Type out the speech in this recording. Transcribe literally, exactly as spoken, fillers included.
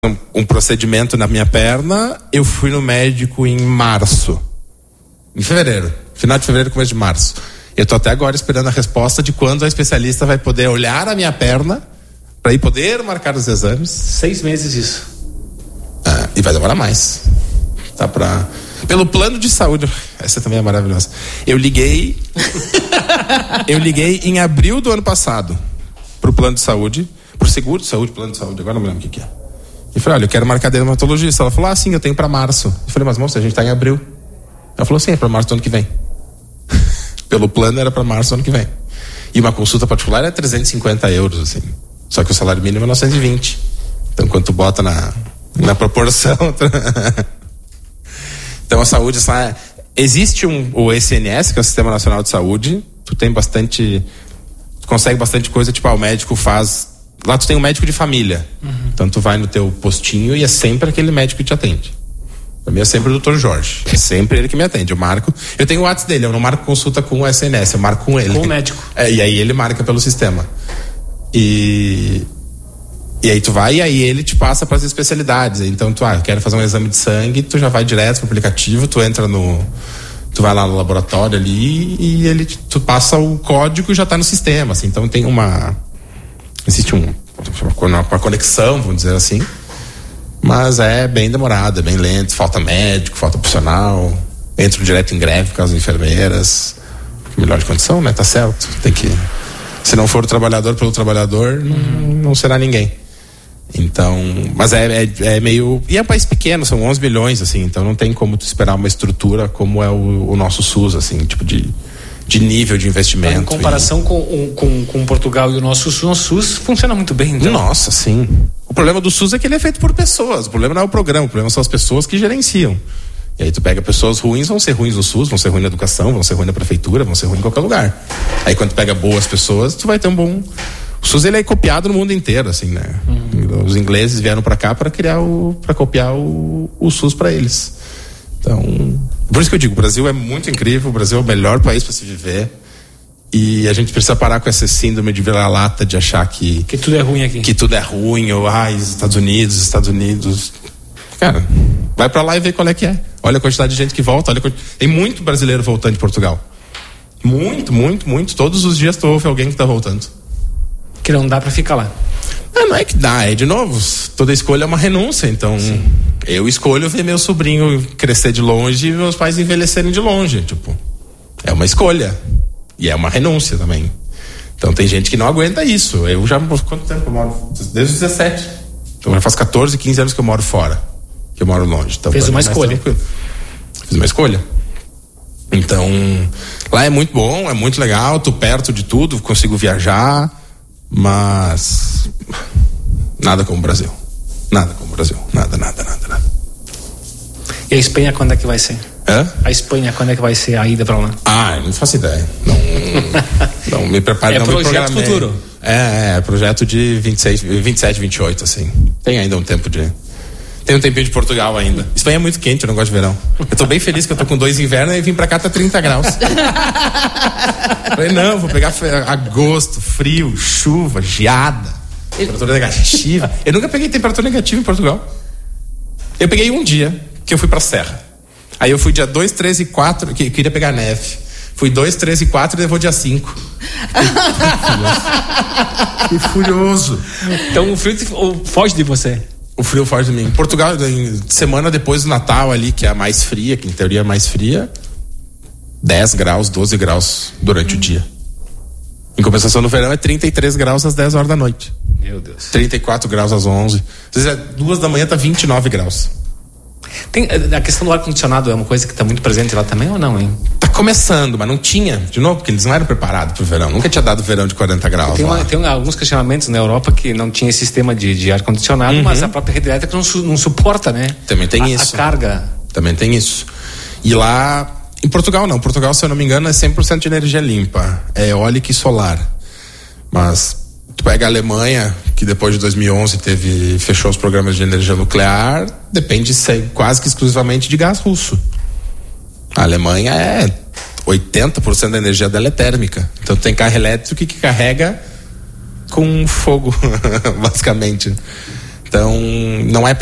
um procedimento na minha perna, eu fui no médico em março. Em fevereiro. Final de fevereiro, começo de março. Eu tô até agora esperando a resposta de quando a especialista vai poder olhar a minha perna para ir poder marcar os exames. Seis meses isso. Ah, e vai demorar mais. Tá pra... Pelo plano de saúde. Essa também é maravilhosa. Eu liguei. eu liguei em abril do ano passado pro plano de saúde, pro seguro de saúde, plano de saúde, agora não me lembro o que, que é. E falei, olha, eu quero marcar dermatologista. Ela falou, ah, sim, eu tenho pra março. Eu falei, mas moça, a gente tá em abril. Ela falou, sim, é pra março do ano que vem. Pelo plano era pra março do ano que vem. E uma consulta particular é trezentos e cinquenta euros, assim. Só que o salário mínimo é novecentos e vinte. Então, quando tu bota na, na proporção... Então, a saúde... Essa, existe um, o E C N S, que é o Sistema Nacional de Saúde. Tu tem bastante... Tu consegue bastante coisa, tipo, ah, o médico faz... Lá tu tem um médico de família. Uhum. Então, tu vai no teu postinho e é sempre aquele médico que te atende. Pra mim é sempre o doutor Jorge. É sempre ele que me atende. Eu marco... Eu tenho o WhatsApp dele, eu não marco consulta com o S N S, eu marco com ele. Com o médico. É, e aí ele marca pelo sistema. E... E aí tu vai e aí ele te passa para as especialidades. Então tu, ah, eu quero fazer um exame de sangue, tu já vai direto pro aplicativo, tu entra no... Tu vai lá no laboratório ali e ele, tu passa o código e já tá no sistema, assim. Então tem uma... Existe um, uma conexão, vamos dizer assim. Mas é bem demorado, é bem lento, falta médico, falta profissional. Entro direto em greve com as enfermeiras. Melhor de condição, né? Tá certo. Tem que... Se não for o trabalhador pelo trabalhador, não, não será ninguém. Então, mas é, é, é meio... E é um país pequeno, são onze milhões, assim, então não tem como tu esperar uma estrutura como é o, o nosso SUS, assim, tipo de, de nível de investimento. Em comparação e... com, com, com Portugal e o nosso SUS, o nosso SUS funciona muito bem, então. Nossa, sim. O problema do SUS é que ele é feito por pessoas, o problema não é o programa, o problema são as pessoas que gerenciam. E aí tu pega pessoas ruins, vão ser ruins no SUS, vão ser ruins na educação, vão ser ruins na prefeitura, vão ser ruins em qualquer lugar. Aí quando tu pega boas pessoas, tu vai ter um bom... O SUS, ele é copiado no mundo inteiro, assim, né? Uhum. Os ingleses vieram pra cá para criar o... para copiar o, o SUS para eles. Então... Por isso que eu digo, o Brasil é muito incrível, o Brasil é o melhor país para se viver. E a gente precisa parar com essa síndrome de vira-lata, de achar que... Que tudo é ruim aqui. Que tudo é ruim, ou, ai, Estados Unidos, Estados Unidos... Cara, vai pra lá e vê qual é que é. Olha a quantidade de gente que volta. Olha a... Tem muito brasileiro voltando de Portugal. Muito, muito, muito. Todos os dias tu ouve alguém que tá voltando. Que não dá pra ficar lá. Ah, não é que dá, é de novo. Toda escolha é uma renúncia. Então, sim, eu escolho ver meu sobrinho crescer de longe e meus pais envelhecerem de longe. Tipo, é uma escolha. E é uma renúncia também. Então tem gente que não aguenta isso. Eu já... Quanto tempo eu moro? Desde os dezessete. Então já faz catorze, quinze anos que eu moro fora. Que eu moro longe. Então, fez uma escolha. Fiz uma escolha. Então, lá é muito bom, é muito legal, tô perto de tudo, consigo viajar, mas nada como o Brasil. Nada como o Brasil. Nada, nada, nada, nada. E a Espanha quando é que vai ser? Hã? A Espanha quando é que vai ser a ida pra lá? Ah, não faço ideia. Não, não me prepare, é não projeto me programei. futuro. É, é, projeto de vinte e seis, vinte e sete, vinte e oito, assim. Tem ainda um tempo de... Tem um tempinho de Portugal ainda. Espanha é muito quente, eu não gosto de verão. Eu tô bem feliz que eu tô com dois invernos e vim pra cá tá trinta graus. Falei, não, vou pegar agosto, frio, chuva, geada, temperatura negativa. Eu nunca peguei temperatura negativa em Portugal. Eu peguei um dia que eu fui pra Serra. Aí eu fui dia dois, três e quatro, que eu queria pegar neve. Fui dois, três e quatro e levou dia cinco. Que furioso. Então o frio foge de você. O frio foge de mim. Portugal, semana depois do Natal ali, que é a mais fria, que em teoria é a mais fria, dez graus, doze graus durante hum. o dia. Em compensação, no verão é trinta e três graus às dez horas da noite. Meu Deus. trinta e quatro graus às onze. Às vezes é duas da manhã, tá vinte e nove graus. Tem, a questão do ar-condicionado é uma coisa que está muito presente lá também ou não, hein? Tá começando, mas não tinha, de novo, porque eles não eram preparados pro verão. Nunca tinha dado verão de quarenta graus. Tem, uma, tem alguns questionamentos na Europa que não tinha esse sistema de, de ar-condicionado, uhum. mas a própria rede elétrica não, su, não suporta, né? Também tem a, isso. A carga. Também tem isso. E lá, em Portugal não. Portugal, se eu não me engano, é cem por cento de energia limpa. É eólica e solar. Mas tu pega a Alemanha, que depois de dois mil e onze teve, fechou os programas de energia nuclear, depende quase que exclusivamente de gás russo. A Alemanha é oitenta por cento da energia dela é térmica. Então tem carro elétrico que carrega com fogo, basicamente. Então, não é